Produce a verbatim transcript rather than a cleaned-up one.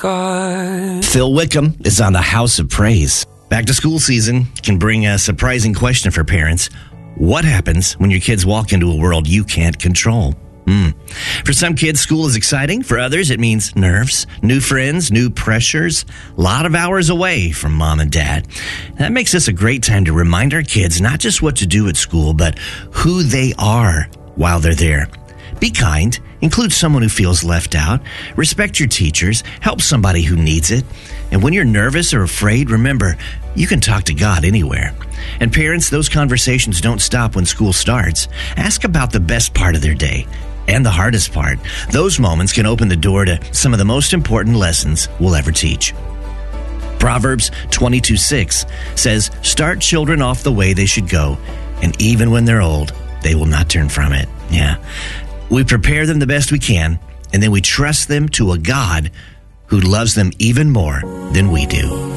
God. Phil Wickham is on the House of Praise. Back to school season can bring a surprising question for parents. What happens when your kids walk into a world you can't control? Hmm. For some kids, school is exciting. For others, it means nerves, new friends, new pressures, a lot of hours away from mom and dad. That makes this a great time to remind our kids not just what to do at school, but who they are while they're there. Be kind. Include someone who feels left out. Respect your teachers. Help somebody who needs it. And when you're nervous or afraid, remember, you can talk to God anywhere. And parents, those conversations don't stop when school starts. Ask about the best part of their day and the hardest part. Those moments can open the door to some of the most important lessons we'll ever teach. Proverbs twenty-two six says, "Start children off the way they should go, and even when they're old, they will not turn from it." Yeah. We prepare them the best we can, and then we trust them to a God who loves them even more than we do.